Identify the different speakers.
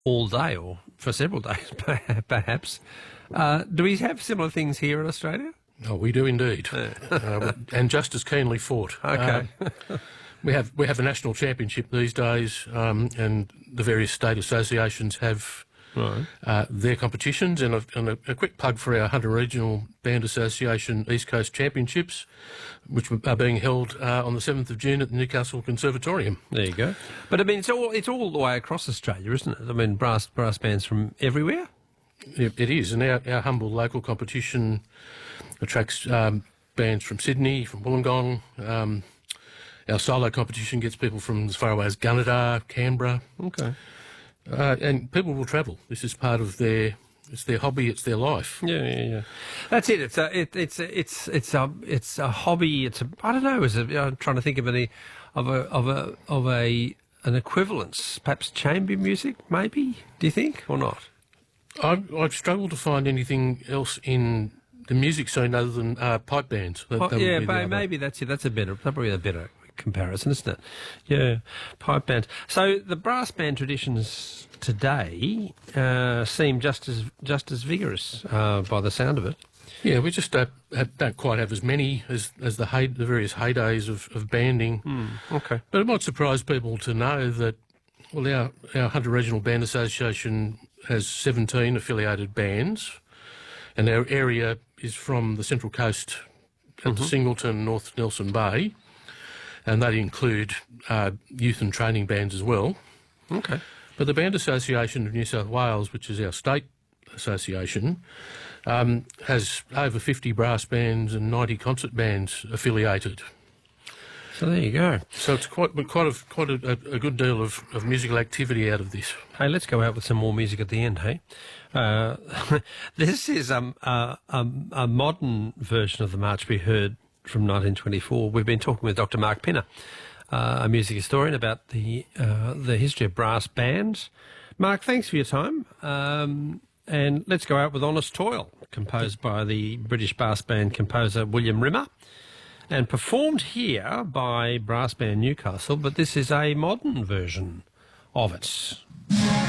Speaker 1: all day or for several days, perhaps. Do we have similar things here in Australia?
Speaker 2: Oh, we do indeed, and just as keenly fought.
Speaker 1: Okay.
Speaker 2: We have a national championship these days, and the various state associations have their competitions. And a quick plug for our Hunter Regional Band Association East Coast Championships, which are being held on the 7th of June at the Newcastle Conservatorium.
Speaker 1: There you go. But I mean, it's all the way across Australia, isn't it? I mean, brass bands from everywhere.
Speaker 2: It is, and our humble local competition attracts bands from Sydney, from Wollongong. Our solo competition gets people from as far away as Gunnedah, Canberra.
Speaker 1: Okay.
Speaker 2: And people will travel. This is part of their hobby. It's their life.
Speaker 1: Yeah. That's it. It's a hobby. I don't know. I'm trying to think of an equivalence. Perhaps chamber music, maybe. Do you think or not?
Speaker 2: I've struggled to find anything else in the music scene other than pipe bands.
Speaker 1: Maybe that's it. That's probably a better comparison, isn't it? Yeah, pipe bands. So the brass band traditions today seem just as vigorous by the sound of it.
Speaker 2: Yeah, we just don't quite have as many as the various heydays of banding.
Speaker 1: Okay.
Speaker 2: But it might surprise people to know that, well, our Hunter Regional Band Association has 17 affiliated bands, and our area is from the Central Coast at the Singleton, North Nelson Bay, and they include youth and training bands as well.
Speaker 1: Okay.
Speaker 2: But the Band Association of New South Wales, which is our state association, has over 50 brass bands and 90 concert bands affiliated.
Speaker 1: So there you go.
Speaker 2: So it's quite a good deal of musical activity out of this.
Speaker 1: Hey, let's go out with some more music at the end, hey? This is a modern version of the march we heard from 1924. We've been talking with Dr. Mark Pinner, a music historian, about the history of brass bands. Mark, thanks for your time. And let's go out with Honest Toil, composed by the British brass band composer William Rimmer, and performed here by Brass Band Newcastle, but this is a modern version of it.